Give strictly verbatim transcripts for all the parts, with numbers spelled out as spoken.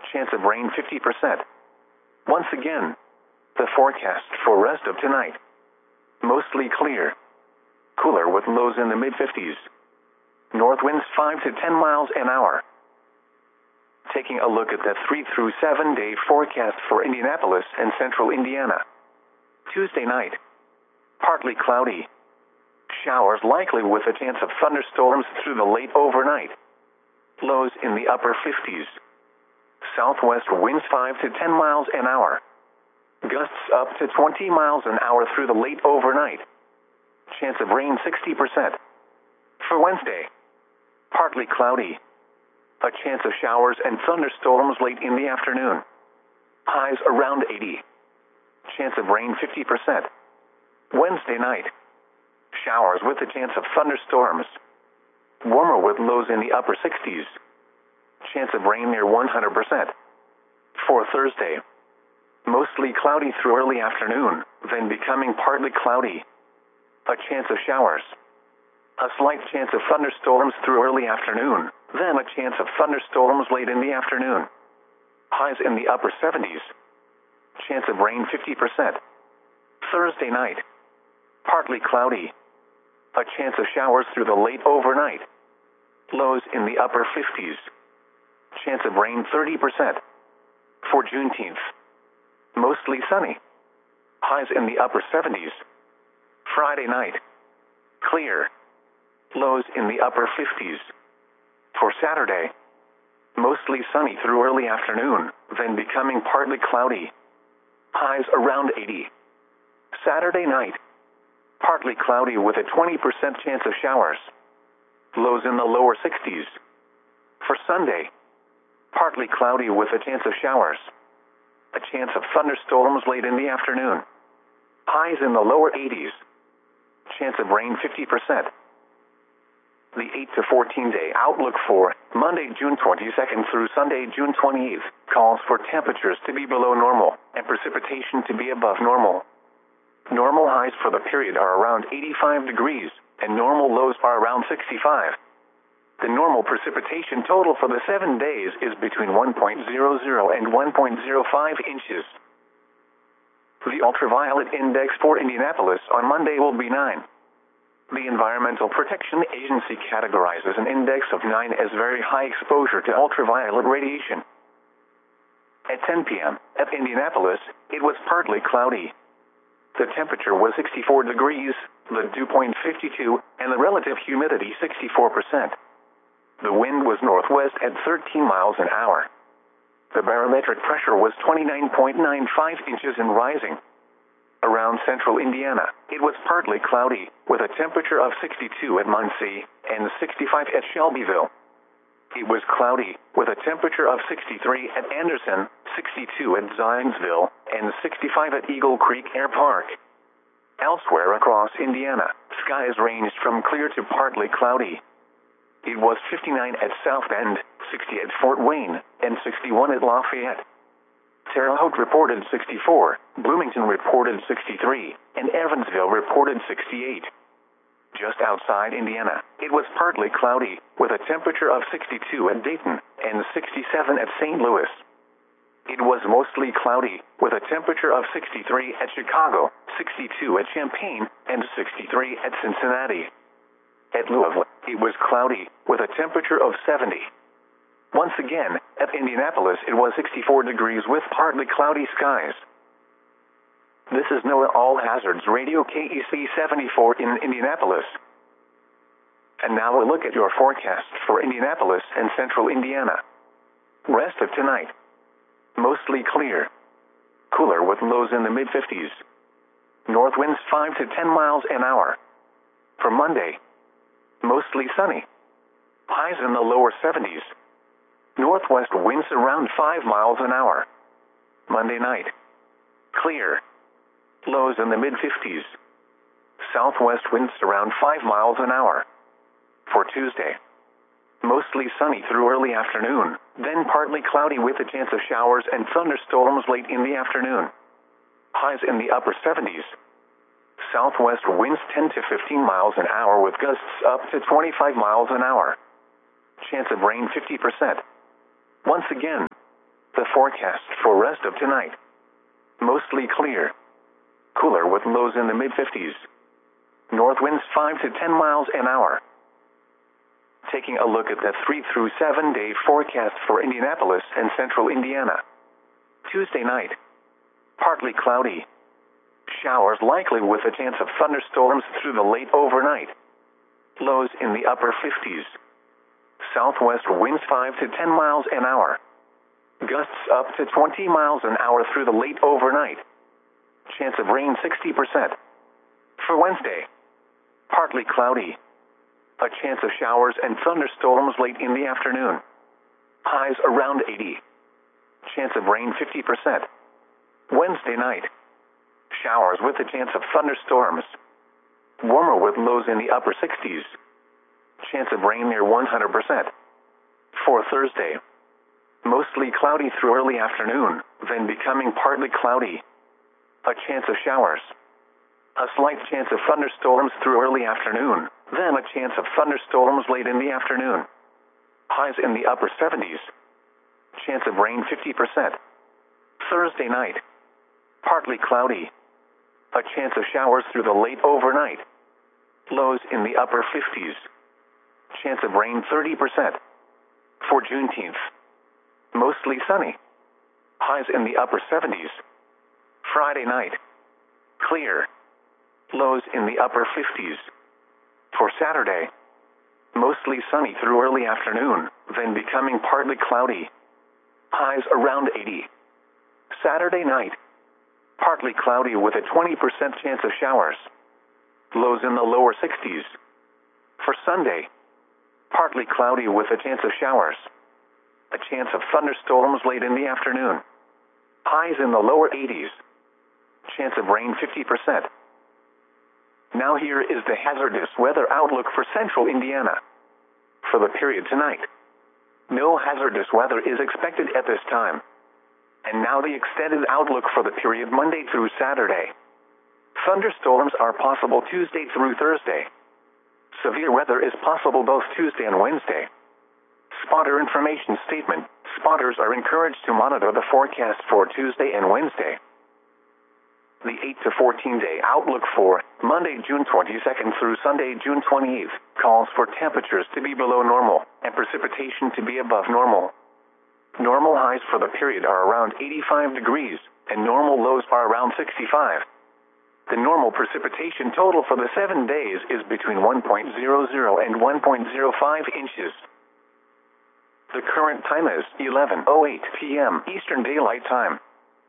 Chance of rain fifty percent. Once again, the forecast for rest of tonight. Mostly clear. Cooler with lows in the mid fifties. North winds five to ten miles an hour. Taking a look at the three through seven day forecast for Indianapolis and central Indiana. Tuesday night. Partly cloudy. Showers likely with a chance of thunderstorms through the late overnight. Lows in the upper fifties. Southwest winds five to ten miles an hour. Gusts up to twenty miles an hour through the late overnight. Chance of rain sixty percent. For Wednesday. Partly cloudy. A chance of showers and thunderstorms late in the afternoon. Highs around eighty. Chance of rain fifty percent. Wednesday night. Showers with a chance of thunderstorms. Warmer with lows in the upper sixties. Chance of rain near one hundred percent. For Thursday. Mostly cloudy through early afternoon, then becoming partly cloudy. A chance of showers. A slight chance of thunderstorms through early afternoon, then a chance of thunderstorms late in the afternoon. Highs in the upper seventies. Chance of rain fifty percent. Thursday night. Partly cloudy. A chance of showers through the late overnight. Lows in the upper fifties. Chance of rain thirty percent. For Juneteenth. Mostly sunny. Highs in the upper seventies. Friday night. Clear. Lows in the upper fifties. For Saturday. Mostly sunny through early afternoon, then becoming partly cloudy. Highs around eighty. Saturday night. Partly cloudy with a twenty percent chance of showers. Lows in the lower sixties. For Sunday. Partly cloudy with a chance of showers. A chance of thunderstorms late in the afternoon. Highs in the lower eighties. Chance of rain fifty percent. The eight to fourteen day outlook for Monday, June twenty-second through Sunday, June twenty-eighth, calls for temperatures to be below normal and precipitation to be above normal. Normal highs for the period are around eighty-five degrees, and normal lows are around sixty-five. The normal precipitation total for the seven days is between one point zero zero and one point zero five inches. The ultraviolet index for Indianapolis on Monday will be nine. The Environmental Protection Agency categorizes an index of nine as very high exposure to ultraviolet radiation. At ten p m at Indianapolis, it was partly cloudy. The temperature was sixty-four degrees, the dew point fifty-two, and the relative humidity sixty-four percent. The wind was northwest at thirteen miles an hour. The barometric pressure was twenty-nine point nine five inches and rising. Around central Indiana, it was partly cloudy, with a temperature of sixty-two at Muncie and sixty-five at Shelbyville. It was cloudy, with a temperature of sixty-three at Anderson, sixty-two at Zionsville, and sixty-five at Eagle Creek Air Park. Elsewhere across Indiana, skies ranged from clear to partly cloudy. It was fifty-nine at South Bend, sixty at Fort Wayne, and sixty-one at Lafayette. Terre Haute reported sixty-four, Bloomington reported sixty-three, and Evansville reported sixty-eight. Just outside Indiana, it was partly cloudy, with a temperature of sixty-two at Dayton and sixty-seven at Saint Louis. It was mostly cloudy, with a temperature of sixty-three at Chicago, sixty-two at Champaign, and sixty-three at Cincinnati. At Louisville, it was cloudy, with a temperature of seventy. Once again, at Indianapolis it was sixty-four degrees with partly cloudy skies. This is NOAA All Hazards Radio K E C seventy-four in Indianapolis. And now a look at your forecast for Indianapolis and central Indiana. Rest of tonight. Mostly clear. Cooler with lows in the mid fifties. North winds five to ten miles an hour. For Monday. Mostly sunny. Highs in the lower seventies. Northwest winds around five miles an hour. Monday night. Clear. Lows in the mid fifties. Southwest winds around five miles an hour. For Tuesday. Mostly sunny through early afternoon, then partly cloudy with a chance of showers and thunderstorms late in the afternoon. Highs in the upper seventies. Southwest winds ten to fifteen miles an hour with gusts up to twenty-five miles an hour. Chance of rain fifty percent. Once again, the forecast for rest of tonight. Mostly clear. Cooler with lows in the mid fifties. North winds five to ten miles an hour. Taking a look at the three through seven day forecast for Indianapolis and central Indiana. Tuesday night. Partly cloudy. Showers likely with a chance of thunderstorms through the late overnight. Lows in the upper fifties. Southwest winds five to ten miles an hour. Gusts up to twenty miles an hour through the late overnight. Chance of rain sixty percent. For Wednesday. Partly cloudy. A chance of showers and thunderstorms late in the afternoon. Highs around eighty. Chance of rain fifty percent. Wednesday night. Showers with a chance of thunderstorms. Warmer with lows in the upper sixties. Chance of rain near one hundred percent. For Thursday. Mostly cloudy through early afternoon, then becoming partly cloudy. A chance of showers. A slight chance of thunderstorms through early afternoon, then a chance of thunderstorms late in the afternoon. Highs in the upper seventies. Chance of rain fifty percent. Thursday night. Partly cloudy. A chance of showers through the late overnight. Lows in the upper fifties. Chance of rain thirty percent. For Juneteenth. Mostly sunny. Highs in the upper seventies. Friday night. Clear. Lows in the upper fifties. For Saturday. Mostly sunny through early afternoon, then becoming partly cloudy. Highs around eighty. Saturday night. Partly cloudy with a twenty percent chance of showers. Lows in the lower sixties. For Sunday. Partly cloudy with a chance of showers. A chance of thunderstorms late in the afternoon. Highs in the lower eighties. Chance of rain fifty percent. Now here is the hazardous weather outlook for central Indiana. For the period tonight. No hazardous weather is expected at this time. And now the extended outlook for the period Monday through Saturday. Thunderstorms are possible Tuesday through Thursday. Severe weather is possible both Tuesday and Wednesday. Spotter information statement. Spotters are encouraged to monitor the forecast for Tuesday and Wednesday. The eight to fourteen day outlook for Monday, June twenty-second through Sunday, June twenty-eighth, calls for temperatures to be below normal and precipitation to be above normal. Normal highs for the period are around eighty-five degrees, and normal lows are around sixty-five. The normal precipitation total for the seven days is between one point zero zero and one point zero five inches. The current time is eleven oh eight p m Eastern Daylight Time.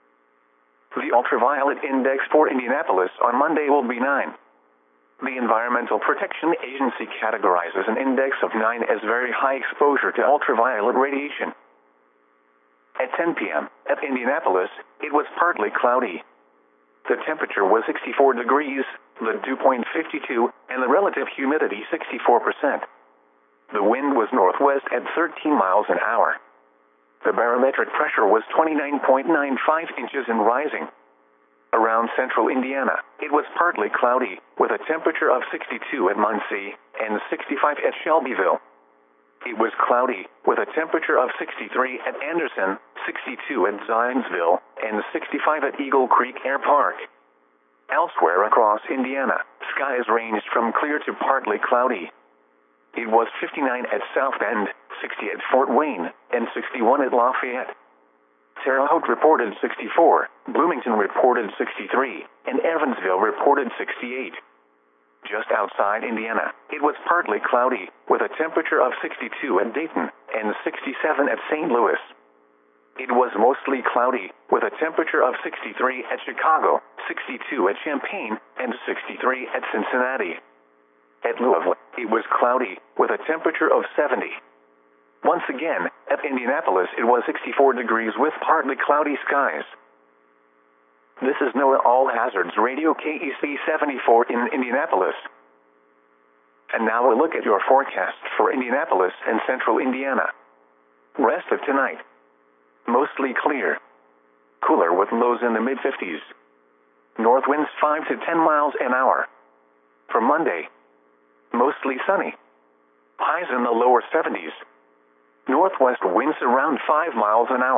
The ultraviolet index for Indianapolis on Monday will be nine. The Environmental Protection Agency categorizes an index of nine as very high exposure to ultraviolet radiation. At ten p m at Indianapolis, it was partly cloudy. The temperature was sixty-four degrees, the dew point fifty-two, and the relative humidity sixty-four percent. The wind was northwest at thirteen miles an hour. The barometric pressure was twenty-nine point nine five inches and rising. Around central Indiana, it was partly cloudy, with a temperature of sixty-two at Muncie and sixty-five at Shelbyville. It was cloudy, with a temperature of sixty-three at Anderson, sixty-two at Zionsville, and sixty-five at Eagle Creek Air Park. Elsewhere across Indiana, skies ranged from clear to partly cloudy. It was fifty-nine at South Bend, sixty at Fort Wayne, and sixty-one at Lafayette. Terre Haute reported sixty-four, Bloomington reported sixty-three, and Evansville reported sixty-eight. Just outside Indiana, it was partly cloudy, with a temperature of sixty-two at Dayton, and sixty-seven at Saint Louis. It was mostly cloudy, with a temperature of sixty-three at Chicago, sixty-two at Champaign, and sixty-three at Cincinnati. At Louisville, it was cloudy, with a temperature of seventy. Once again, at Indianapolis it was sixty-four degrees with partly cloudy skies. This is NOAA All Hazards Radio K E C seventy-four in Indianapolis. And now a look at your forecast for Indianapolis and central Indiana. Rest of tonight. Mostly clear. Cooler with lows in the mid fifties. North winds five to ten miles an hour. For Monday. Mostly sunny. Highs in the lower seventies. Northwest winds around five miles an hour.